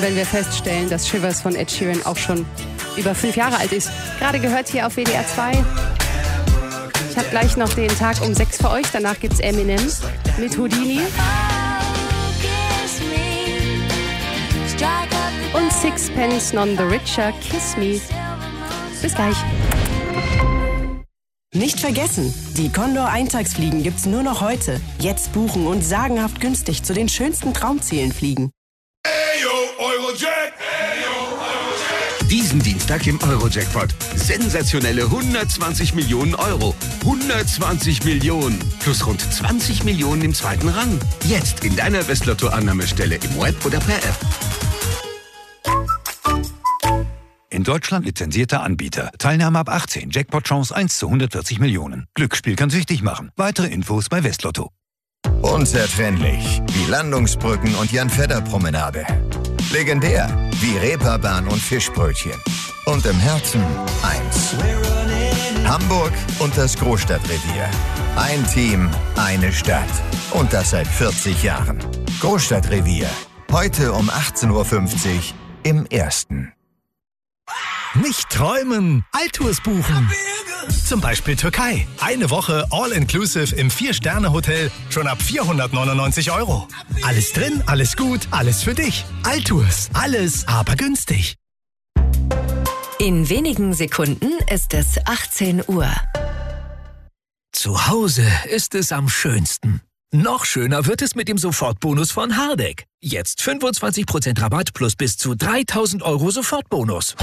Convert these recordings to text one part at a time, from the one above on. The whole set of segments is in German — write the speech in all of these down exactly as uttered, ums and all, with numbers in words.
wenn wir feststellen, dass Shivers von Ed Sheeran auch schon über fünf Jahre alt ist. Gerade gehört hier auf W D R zwei. Ich habe gleich noch den Tag um sechs für euch. Danach gibt's Eminem mit Houdini. Und Sixpence None the Richer, Kiss Me. Bis gleich. Nicht vergessen, die Condor-Eintagsfliegen gibt's nur noch heute. Jetzt buchen und sagenhaft günstig zu den schönsten Traumzielen fliegen. Ayo, Eurojack! Ayo, Eurojack! Diesen Dienstag im Eurojackpot. Sensationelle hundertzwanzig Millionen Euro. hundertzwanzig Millionen. Plus rund zwanzig Millionen im zweiten Rang. Jetzt in deiner Westlotto-Annahmestelle im Web oder per App. In Deutschland lizenzierter Anbieter. Teilnahme ab achtzehn. Jackpot-Chance eins zu hundertvierzig Millionen. Glücksspiel kann süchtig machen. Weitere Infos bei Westlotto. Unzertrennlich wie Landungsbrücken und Jan-Fedder-Promenade. Legendär wie Reeperbahn und Fischbrötchen. Und im Herzen eins. Hamburg und das Großstadtrevier. Ein Team, eine Stadt. Und das seit vierzig Jahren. Großstadtrevier. Heute um achtzehn Uhr fünfzig im Ersten. Nicht träumen, Altours buchen. Zum Beispiel Türkei. Eine Woche All-Inclusive im Vier-Sterne-Hotel schon ab vierhundertneunundneunzig Euro. Alles drin, alles gut, alles für dich. Altours, alles, aber günstig. In wenigen Sekunden ist es achtzehn Uhr. Zu Hause ist es am schönsten. Noch schöner wird es mit dem Sofortbonus von Hardegg. Jetzt fünfundzwanzig Prozent Rabatt plus bis zu dreitausend Euro Sofortbonus.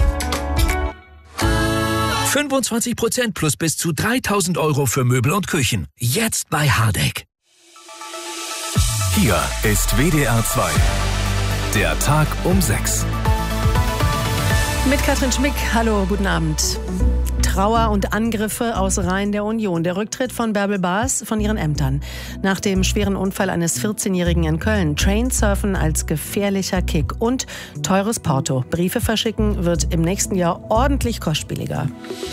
fünfundzwanzig Prozent plus bis zu dreitausend Euro für Möbel und Küchen. Jetzt bei Hardegg. Hier ist W D R zwei. Der Tag um sechs. Mit Katrin Schmick. Hallo, guten Abend. Trauer und Angriffe aus Reihen der Union. Der Rücktritt von Bärbel Baas von ihren Ämtern. Nach dem schweren Unfall eines vierzehnjährigen in Köln. Trainsurfen als gefährlicher Kick. Und teures Porto. Briefe verschicken wird im nächsten Jahr ordentlich kostspieliger.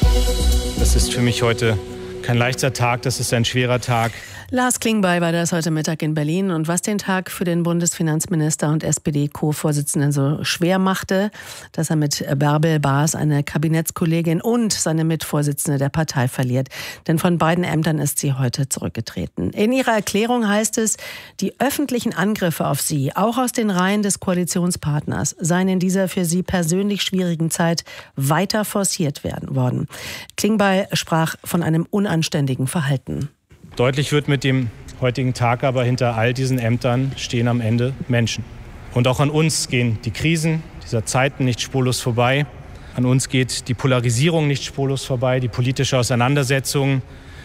Das ist für mich heute kein leichter Tag, das ist ein schwerer Tag. Lars Klingbeil war das heute Mittag in Berlin. Und was den Tag für den Bundesfinanzminister und S P D-Co-Vorsitzenden so schwer machte, dass er mit Bärbel Baas eine Kabinettskollegin und seine Mitvorsitzende der Partei verliert. Denn von beiden Ämtern ist sie heute zurückgetreten. In ihrer Erklärung heißt es, die öffentlichen Angriffe auf sie, auch aus den Reihen des Koalitionspartners, seien in dieser für sie persönlich schwierigen Zeit weiter forciert werden worden. Klingbeil sprach von einem unanständigen Verhalten. Deutlich wird mit dem heutigen Tag aber, hinter all diesen Ämtern stehen am Ende Menschen. Und auch an uns gehen die Krisen dieser Zeiten nicht spurlos vorbei. An uns geht die Polarisierung nicht spurlos vorbei, die politische Auseinandersetzung,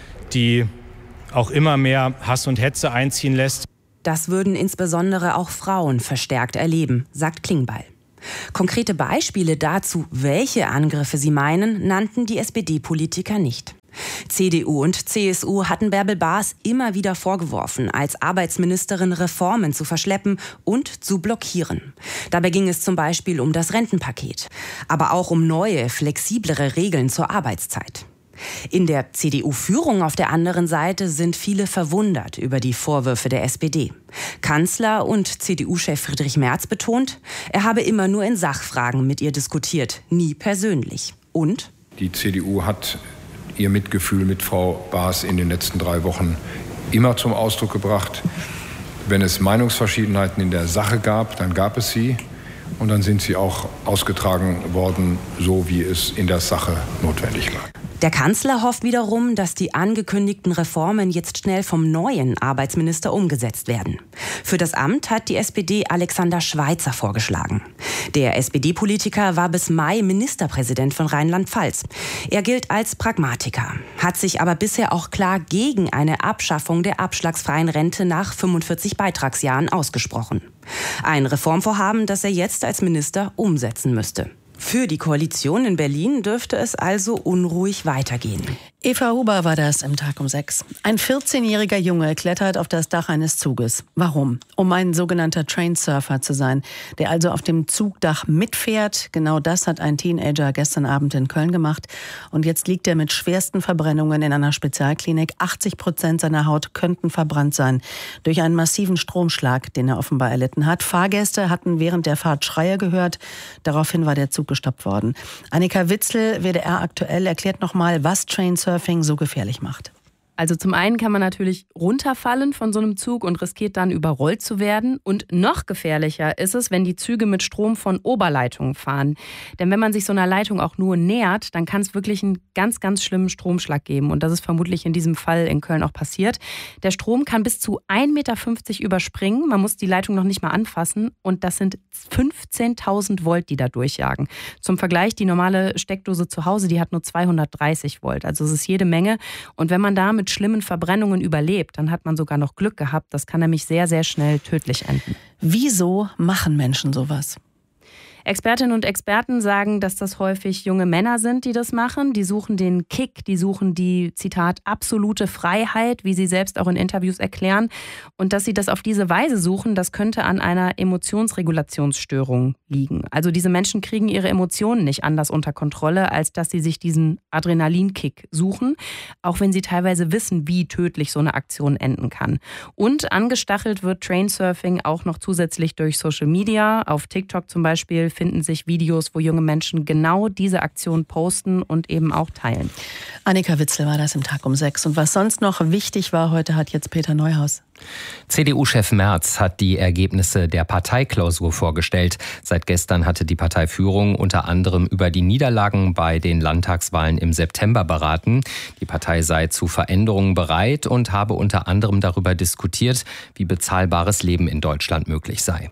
die auch immer mehr Hass und Hetze einziehen lässt. Das würden insbesondere auch Frauen verstärkt erleben, sagt Klingbeil. Konkrete Beispiele dazu, welche Angriffe sie meinen, nannten die S P D-Politiker nicht. C D U und C S U hatten Bärbel Baas immer wieder vorgeworfen, als Arbeitsministerin Reformen zu verschleppen und zu blockieren. Dabei ging es zum Beispiel um das Rentenpaket, aber auch um neue, flexiblere Regeln zur Arbeitszeit. In der C D U-Führung auf der anderen Seite sind viele verwundert über die Vorwürfe der S P D. Kanzler und C D U-Chef Friedrich Merz betont, er habe immer nur in Sachfragen mit ihr diskutiert, nie persönlich. Und? Die C D U hat ihr Mitgefühl mit Frau Baas in den letzten drei Wochen immer zum Ausdruck gebracht. Wenn es Meinungsverschiedenheiten in der Sache gab, dann gab es sie. Und dann sind sie auch ausgetragen worden, so wie es in der Sache notwendig war. Der Kanzler hofft wiederum, dass die angekündigten Reformen jetzt schnell vom neuen Arbeitsminister umgesetzt werden. Für das Amt hat die S P D Alexander Schweitzer vorgeschlagen. Der S P D-Politiker war bis Mai Ministerpräsident von Rheinland-Pfalz. Er gilt als Pragmatiker, hat sich aber bisher auch klar gegen eine Abschaffung der abschlagsfreien Rente nach fünfundvierzig Beitragsjahren ausgesprochen. Ein Reformvorhaben, das er jetzt als Minister umsetzen müsste. Für die Koalition in Berlin dürfte es also unruhig weitergehen. Eva Huber war das im Tag um sechs. Ein vierzehnjähriger Junge klettert auf das Dach eines Zuges. Warum? Um ein sogenannter Trainsurfer zu sein, der also auf dem Zugdach mitfährt. Genau das hat ein Teenager gestern Abend in Köln gemacht. Und jetzt liegt er mit schwersten Verbrennungen in einer Spezialklinik. achtzig Prozent seiner Haut könnten verbrannt sein durch einen massiven Stromschlag, den er offenbar erlitten hat. Fahrgäste hatten während der Fahrt Schreie gehört. Daraufhin war der Zug gestoppt worden. Annika Witzel, W D R aktuell, erklärt nochmal, was Trainsurfing so gefährlich macht. Also zum einen kann man natürlich runterfallen von so einem Zug und riskiert dann überrollt zu werden. Und noch gefährlicher ist es, wenn die Züge mit Strom von Oberleitungen fahren. Denn wenn man sich so einer Leitung auch nur nähert, dann kann es wirklich einen ganz, ganz schlimmen Stromschlag geben. Und das ist vermutlich in diesem Fall in Köln auch passiert. Der Strom kann bis zu ein Meter fünfzig überspringen. Man muss die Leitung noch nicht mal anfassen. Und das sind fünfzehntausend Volt, die da durchjagen. Zum Vergleich, die normale Steckdose zu Hause, die hat nur zweihundertdreißig Volt. Also es ist jede Menge. Und wenn man da mit schlimmen Verbrennungen überlebt, dann hat man sogar noch Glück gehabt. Das kann nämlich sehr, sehr schnell tödlich enden. Wieso machen Menschen sowas? Expertinnen und Experten sagen, dass das häufig junge Männer sind, die das machen. Die suchen den Kick, die suchen die, Zitat, absolute Freiheit, wie sie selbst auch in Interviews erklären. Und dass sie das auf diese Weise suchen, das könnte an einer Emotionsregulationsstörung liegen. Also diese Menschen kriegen ihre Emotionen nicht anders unter Kontrolle, als dass sie sich diesen Adrenalinkick suchen, auch wenn sie teilweise wissen, wie tödlich so eine Aktion enden kann. Und angestachelt wird Trainsurfing auch noch zusätzlich durch Social Media. Auf TikTok zum Beispiel finden sich Videos, wo junge Menschen genau diese Aktion posten und eben auch teilen. Annika Witzel war das im Tag um sechs. Und was sonst noch wichtig war heute, hat jetzt Peter Neuhaus. C D U-Chef Merz hat die Ergebnisse der Parteiklausur vorgestellt. Seit gestern hatte die Parteiführung unter anderem über die Niederlagen bei den Landtagswahlen im September beraten. Die Partei sei zu Veränderungen bereit und habe unter anderem darüber diskutiert, wie bezahlbares Leben in Deutschland möglich sei.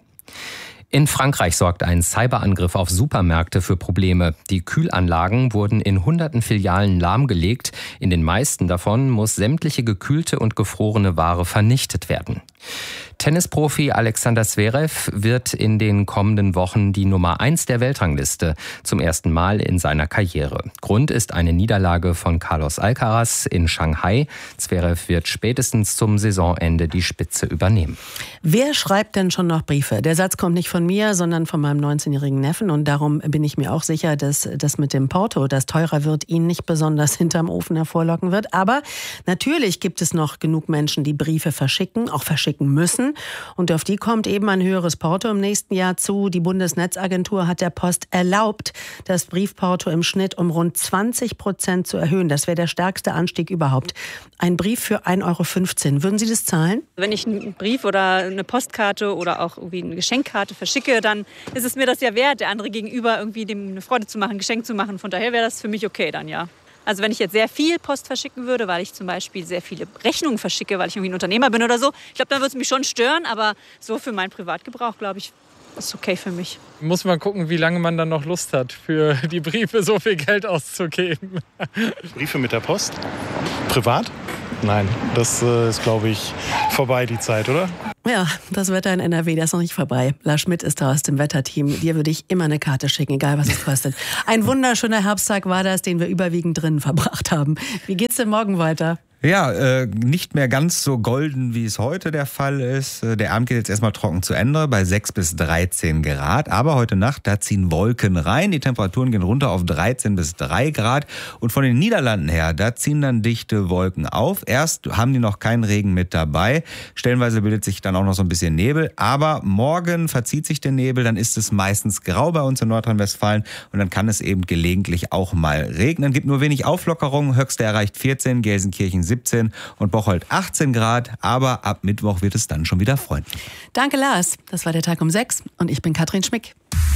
In Frankreich sorgt ein Cyberangriff auf Supermärkte für Probleme. Die Kühlanlagen wurden in hunderten Filialen lahmgelegt. In den meisten davon muss sämtliche gekühlte und gefrorene Ware vernichtet werden. Tennisprofi Alexander Zverev wird in den kommenden Wochen die Nummer eins der Weltrangliste, zum ersten Mal in seiner Karriere. Grund ist eine Niederlage von Carlos Alcaraz in Shanghai. Zverev wird spätestens zum Saisonende die Spitze übernehmen. Wer schreibt denn schon noch Briefe? Der Satz kommt nicht von mir, sondern von meinem neunzehnjährigen Neffen. Und darum bin ich mir auch sicher, dass das mit dem Porto, das teurer wird, ihn nicht besonders hinterm Ofen hervorlocken wird. Aber natürlich gibt es noch genug Menschen, die Briefe verschicken, auch verschicken müssen. Und auf die kommt eben ein höheres Porto im nächsten Jahr zu. Die Bundesnetzagentur hat der Post erlaubt, das Briefporto im Schnitt um rund zwanzig Prozent zu erhöhen. Das wäre der stärkste Anstieg überhaupt. Ein Brief für ein Euro fünfzehn. Würden Sie das zahlen? Wenn ich einen Brief oder eine Postkarte oder auch irgendwie eine Geschenkkarte verschicke, dann ist es mir das ja wert, der andere gegenüber irgendwie dem eine Freude zu machen, ein Geschenk zu machen. Von daher wäre das für mich okay dann, ja. Also wenn ich jetzt sehr viel Post verschicken würde, weil ich zum Beispiel sehr viele Rechnungen verschicke, weil ich irgendwie ein Unternehmer bin oder so, ich glaube, dann würde es mich schon stören. Aber so für meinen Privatgebrauch, glaube ich, ist okay für mich. Muss man gucken, wie lange man dann noch Lust hat, für die Briefe so viel Geld auszugeben. Briefe mit der Post? Privat? Nein, das äh, ist, glaube ich, vorbei, die Zeit, oder? Ja, das Wetter in N R W, das ist noch nicht vorbei. Lars Schmidt ist da aus dem Wetterteam. Dir würde ich immer eine Karte schicken, egal was es kostet. Ein wunderschöner Herbsttag war das, den wir überwiegend drinnen verbracht haben. Wie geht's denn morgen weiter? Ja, äh, nicht mehr ganz so golden, wie es heute der Fall ist. Der Abend geht jetzt erstmal trocken zu Ende bei sechs bis dreizehn Grad. Aber heute Nacht, da ziehen Wolken rein. Die Temperaturen gehen runter auf dreizehn bis drei Grad. Und von den Niederlanden her, da ziehen dann dichte Wolken auf. Erst haben die noch keinen Regen mit dabei. Stellenweise bildet sich dann auch noch so ein bisschen Nebel. Aber morgen verzieht sich der Nebel. Dann ist es meistens grau bei uns in Nordrhein-Westfalen. Und dann kann es eben gelegentlich auch mal regnen. Gibt nur wenig Auflockerung. Höchste erreicht vierzehn, Gelsenkirchen siebzehn und Bocholt achtzehn Grad, aber ab Mittwoch wird es dann schon wieder freundlich. Danke, Lars. Das war der Tag um sechs und ich bin Katrin Schmick.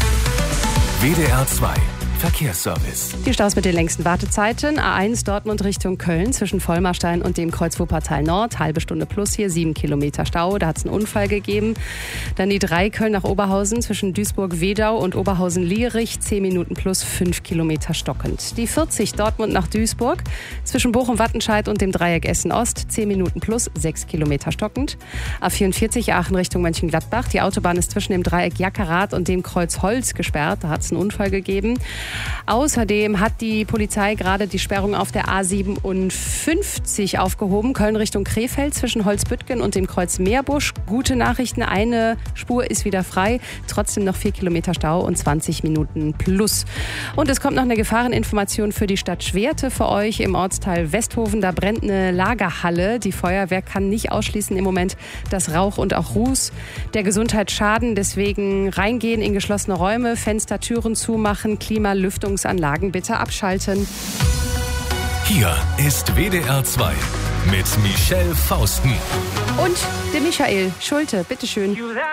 W D R zwei Verkehrsservice. Die Staus mit den längsten Wartezeiten. A eins Dortmund Richtung Köln zwischen Vollmarstein und dem Kreuz Wuppertal Nord. Halbe Stunde plus hier, sieben Kilometer Stau. Da hat es einen Unfall gegeben. Dann die drei Köln nach Oberhausen zwischen Duisburg-Wedau und Oberhausen-Lierich. zehn Minuten plus, fünf Kilometer stockend. Die vierzig Dortmund nach Duisburg zwischen Bochum-Wattenscheid und dem Dreieck Essen-Ost. zehn Minuten plus, sechs Kilometer stockend. A vierundvierzig Aachen Richtung Mönchengladbach. Die Autobahn ist zwischen dem Dreieck Jackerath und dem Kreuz Holz gesperrt. Da hat es einen Unfall gegeben. Außerdem hat die Polizei gerade die Sperrung auf der A siebenundfünfzig aufgehoben, Köln Richtung Krefeld zwischen Holzbüttgen und dem Kreuz Meerbusch. Gute Nachrichten, eine Spur ist wieder frei, trotzdem noch vier Kilometer Stau und zwanzig Minuten plus. Und es kommt noch eine Gefahreninformation für die Stadt Schwerte für euch im Ortsteil Westhofen. Da brennt eine Lagerhalle. Die Feuerwehr kann nicht ausschließen im Moment, dass Rauch und auch Ruß der Gesundheit schaden. Deswegen reingehen in geschlossene Räume, Fenster, Türen zumachen, Klimalüftungsanlagen bitte abschalten. Hier ist W D R zwei mit Michelle Fausten. Und der Michael Schulte, bitteschön.